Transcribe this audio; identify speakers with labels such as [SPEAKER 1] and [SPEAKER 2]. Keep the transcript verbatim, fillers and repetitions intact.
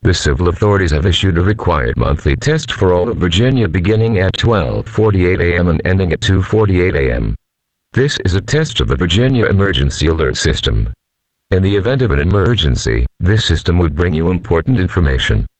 [SPEAKER 1] The civil authorities have issued a required monthly test for all of Virginia beginning at twelve forty-eight a m and ending at two forty-eight a m This is a test of the Virginia Emergency Alert System. In the event of an emergency, this system would bring you important information.